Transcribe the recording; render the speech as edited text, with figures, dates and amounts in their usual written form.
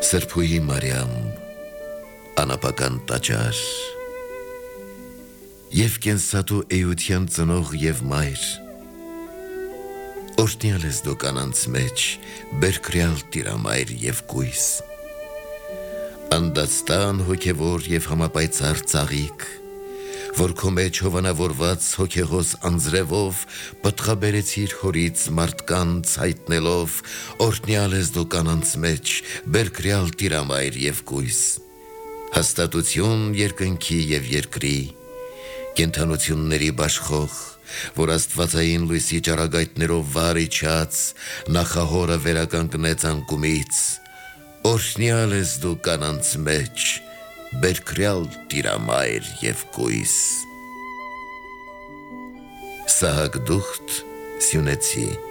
Սրբուհի Մարիամ, անապական տաճար, և կենսատու էության ծնող և մայր, օրհնյալ ես դու կանանց մեջ, բերքրյալ տիրամայր և կույս, անդաստան հոգևոր և համապայծառ ծաղիկ, որ քո մեջ հովանավորված հոգեղոս անձրևով պտղաբերեցիր հորից մարդկանց հայտնելով, օրհնյալ ես դու կանանց մեջ, բերքրյալ տիրամայր և կույս, հաստատություն երկնքի և երկրի, կենդանությունների բաշխող, որ աստվածային լույսի ճառագայթներով վար իջած, նախահորը վերականգնեց անկումից, օրհնյալ ես դու կանանց մեջ, բերքրյալ տիրամայր և կույս։ Սահակ Դուխտ Սյունեցի